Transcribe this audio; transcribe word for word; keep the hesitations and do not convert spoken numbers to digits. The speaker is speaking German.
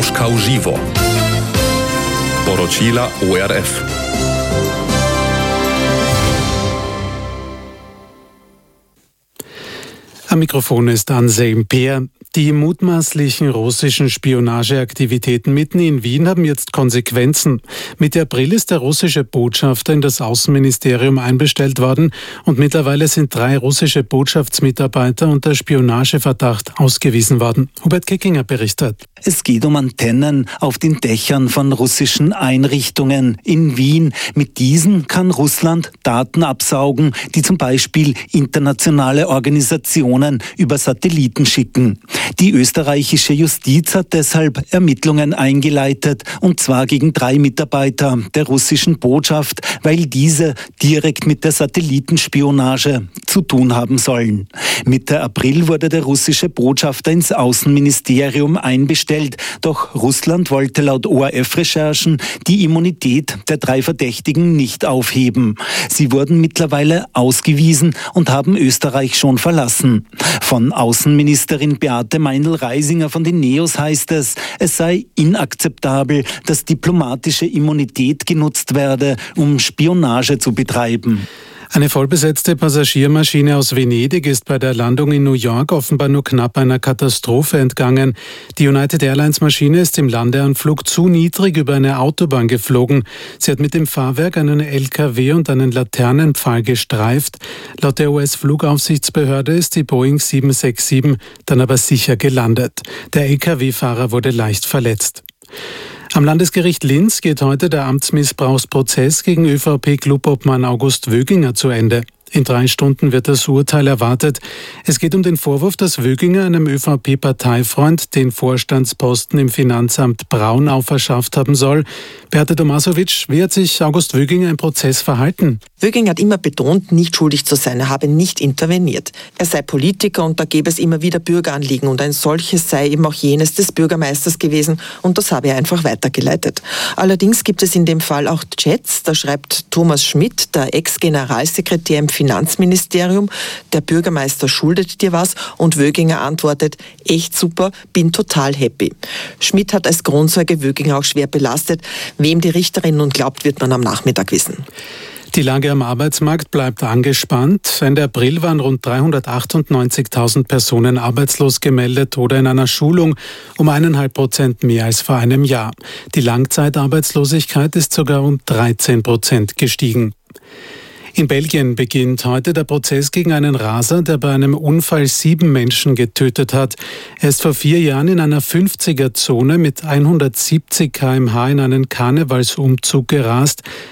Moskau živo. Poročila O R F. Am Mikrofon ist Anselm Peer. Die mutmaßlichen russischen Spionageaktivitäten mitten in Wien haben jetzt Konsequenzen. Mitte April ist der russische Botschafter in das Außenministerium einbestellt worden und mittlerweile sind drei russische Botschaftsmitarbeiter unter Spionageverdacht ausgewiesen worden. Hubert Kickinger berichtet. Es geht um Antennen auf den Dächern von russischen Einrichtungen in Wien. Mit diesen kann Russland Daten absaugen, die zum Beispiel internationale Organisationen über Satelliten schicken. Die österreichische Justiz hat deshalb Ermittlungen eingeleitet, und zwar gegen drei Mitarbeiter der russischen Botschaft, weil diese direkt mit der Satellitenspionage zu tun haben sollen. Mitte April wurde der russische Botschafter ins Außenministerium einbestellt, doch Russland wollte laut O R F-Recherchen die Immunität der drei Verdächtigen nicht aufheben. Sie wurden mittlerweile ausgewiesen und haben Österreich schon verlassen. Von Außenministerin Beate Meindl-Reisinger von den Neos heißt es, es sei inakzeptabel, dass diplomatische Immunität genutzt werde, um Spionage zu betreiben. Eine vollbesetzte Passagiermaschine aus Venedig ist bei der Landung in New York offenbar nur knapp einer Katastrophe entgangen. Die United Airlines Maschine ist im Landeanflug zu niedrig über eine Autobahn geflogen. Sie hat mit dem Fahrwerk einen L K W und einen Laternenpfahl gestreift. Laut der U S-Flugaufsichtsbehörde ist die Boeing sieben sechs sieben dann aber sicher gelandet. Der L K W-Fahrer wurde leicht verletzt. Am Landesgericht Linz geht heute der Amtsmissbrauchsprozess gegen ÖVP-Clubobmann August Wöginger zu Ende. In drei Stunden wird das Urteil erwartet. Es geht um den Vorwurf, dass Wöginger einem ÖVP-Parteifreund den Vorstandsposten im Finanzamt Braunau verschafft haben soll. Beate Tomasovic, wie hat sich August Wöginger im Prozess verhalten? Wöginger hat immer betont, nicht schuldig zu sein. Er habe nicht interveniert. Er sei Politiker und da gäbe es immer wieder Bürgeranliegen und ein solches sei eben auch jenes des Bürgermeisters gewesen und das habe er einfach weitergeleitet. Allerdings gibt es in dem Fall auch Chats. Da schreibt Thomas Schmidt, der Ex-Generalsekretär im Finanzministerium, der Bürgermeister schuldet dir was, und Wöginger antwortet, echt super, bin total happy. Schmidt hat als Kronzeuge Wöginger auch schwer belastet. Wem die Richterin nun glaubt, wird man am Nachmittag wissen. Die Lage am Arbeitsmarkt bleibt angespannt. Ende April waren rund dreihundertachtundneunzigtausend Personen arbeitslos gemeldet oder in einer Schulung, um eineinhalb Prozent mehr als vor einem Jahr. Die Langzeitarbeitslosigkeit ist sogar um dreizehn Prozent gestiegen. In Belgien beginnt heute der Prozess gegen einen Raser, der bei einem Unfall sieben Menschen getötet hat. Er ist vor vier Jahren in einer fünfziger Zone mit hundertsiebzig Kilometer pro Stunde in einen Karnevalsumzug gerast.